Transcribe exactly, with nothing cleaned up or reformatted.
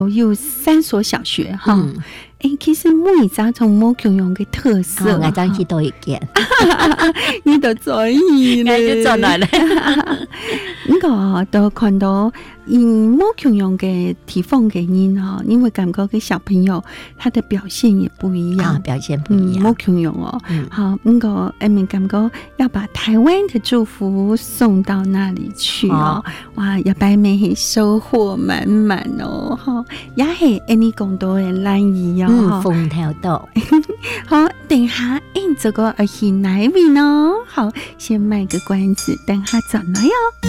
有三所小学哈。 嗯哎、欸，其实每一家从某共用的特色， 我当去多一件， 你都做意了， 就做来了。 我都看到因某共用的地方的人哈，你会感觉个小朋友他的表现也不一样， 啊、表现不一样。 某共用哦， 嗯、 好，那个哎，们感觉要把台湾的祝福送到那里去哦，哦哇，要摆美收获满满哦，哈，也系哎你讲到的兰姨哦。 嗯，风条道。 好，等下，哎，这个而去哪位呢？好，先卖个关子，等下转来哟。